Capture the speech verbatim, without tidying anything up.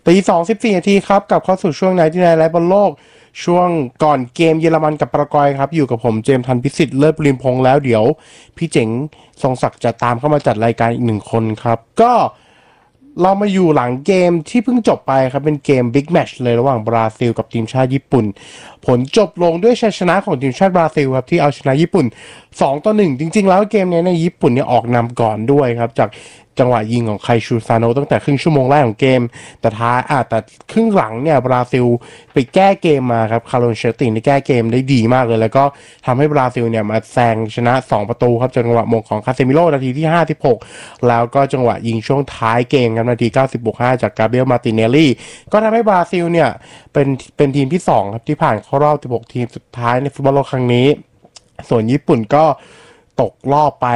ตีสองสิบสี่นาทีครับกลับเข้าสู่ช่วงไหนที่ไหนไลฟ์บอลโลกช่วงก่อนเกมเยอรมันกับปารากวัยครับอยู่กับผมเจมส์ทันพิสิทธิ์เลิศปริมพงษ์แล้วเดี๋ยวพี่เจ๋งทรงศักดิ์จะตามเข้ามาจัดรายการอีกหนึ่งคนครับก็เรามาอยู่หลังเกมที่เพิ่งจบไปครับเป็นเกมบิ๊กแมตช์เลยระหว่างบราซิลกับทีมชาติญี่ปุ่นผลจบลงด้วยชัยชนะของทีมชาติบราซิลครับที่เอาชนะญี่ปุ่นสองต่อหนึ่งจริงๆแล้วเกมนี้ในญี่ปุ่นเนี่ยออกนำก่อนด้วยครับจากจังหวะยิงของไคชูซาโนะตั้งแต่ครึ่งชั่วโมงแรกของเกมแต่ท้ายอ่ะแต่ครึ่งหลังเนี่ยบราซิลไปแก้เกมมาครับคาร์โลนเชลตินได้แก้เกมได้ดีมากเลยแล้วก็ทำให้บราซิลเนี่ยมาแซงชนะสองประตูครับจากจังหวะมงของคาเซมิโร่นาทีที่ห้าสิบหกแล้วก็จังหวะยิงช่วงท้ายเกมครับนาทีเก้าสิบบวกห้าจากกาเบรียลมาติเนลลี่ก็ทำให้บราซิลเนี่ยเป็นเป็นทีมที่สองครับที่ผ่านเข้ารอบสิบหกทีมสุดท้ายในฟุตบอลโลกครั้งนี้ส่วนญี่ปุ่นก็ตกรอบไป